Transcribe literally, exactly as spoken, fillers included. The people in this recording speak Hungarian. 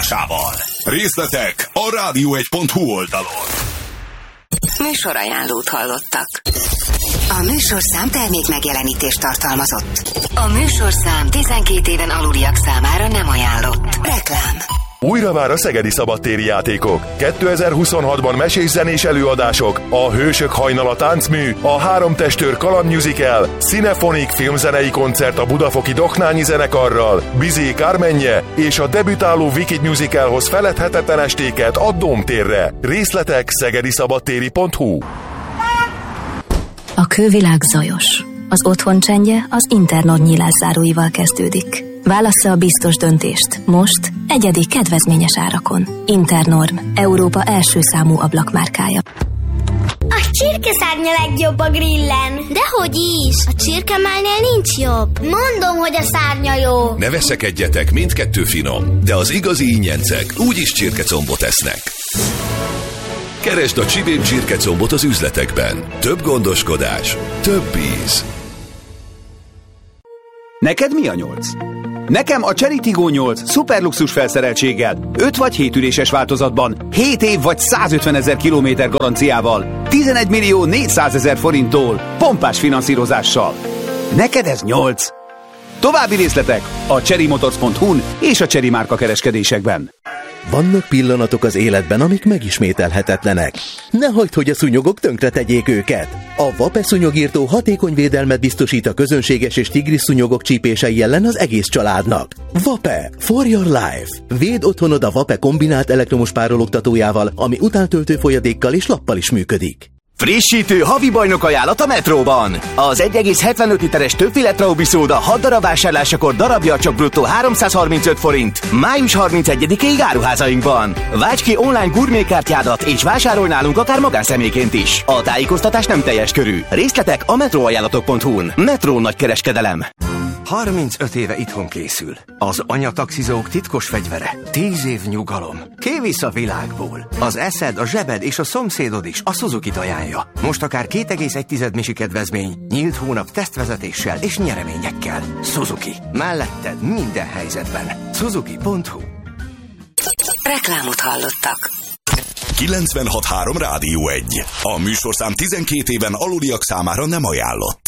támogatásával. Részletek a rádió egy pont hu oldalon. Műsorajánlót hallottak. A műsorszám termék megjelenítést tartalmazott. A műsorszám tizenkét éven aluliak számára nem ajánlott. Reklám. Újra már a szegedi szabadtéri játékok. kétezer-huszonhatban mesés zenés előadások, a Hősök hajnala táncmű, a Három testőr kalandmusical, Cinefonik filmzenei koncert a budafoki Doknányi zenekarral, Bizé Kármenje és a debütáló Wicked musicalhoz feledhetetlen estéket a Dómtérre. Részletek szegediszabadtéri pont hu. A külvilág zajos. Az otthon csendje az Internord nyílászáróival kezdődik. Válassza a biztos döntést. Most egyedi kedvezményes árakon. Internorm, Európa első számú ablakmárkája. A csirkeszárnya legjobb a grillen. Dehogy is! A csirkemálnél nincs jobb. Mondom, hogy a szárnya jó. Ne veszekedjetek, mindkettő finom, de az igazi ingyencek úgyis csirkecombot esznek. Keresd a Csibém csirkecombot az üzletekben. Több gondoskodás, több íz. Neked mi a nyolc? Nekem a Chery Tiggo nyolc szuperluxus felszereltséggel, öt vagy hét üléses változatban, hét év vagy százötvenezer kilométer garanciával, tizenegy millió négyszázezer forinttól, pompás finanszírozással. Neked ez nyolc. További részletek a chery motors pont hu-n és a Chery márka kereskedésekben. Vannak pillanatok az életben, amik megismételhetetlenek. Ne hagyd, hogy a szúnyogok tönkretegyék őket. A Vape szúnyogírtó hatékony védelmet biztosít a közönséges és tigris szúnyogok csípései ellen az egész családnak. Vape for your life. Védd otthonod a Vape kombinált elektromos párologtatójával, ami utántöltő folyadékkal és lappal is működik. Frissítő havi bajnok ajánlat a Metróban. Az egy egész hetvenöt literes többféle Traubi szóda hat darab vásárlásakor darabja csak bruttó háromszázharmincöt forint. május harmincegyedikéig áruházainkban. Válts ki online gurmékártyádat és vásárolj nálunk akár magánszemélyként is. A tájékoztatás nem teljes körű. Részletek a metróajánlatok pont hu-n. Metró nagykereskedelem. harmincöt éve itthon készül. Az anyataxizók titkos fegyvere. tíz év nyugalom. Kivisz a világból. Az eszed, a zsebed és a szomszédod is a Suzuki-t ajánlja. Most akár két egész egy misi kedvezmény, nyílt hónap tesztvezetéssel és nyereményekkel. Suzuki. Melletted minden helyzetben. Suzuki pont hu. Reklámot hallottak. kilencvenhat három Rádió egy. A műsorszám tizenkét éven aluliak számára nem ajánlott.